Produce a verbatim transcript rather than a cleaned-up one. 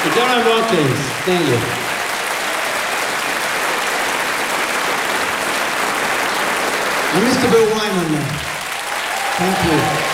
Darren Watkins, thank you. And Mister Bill Wyman. Thank you.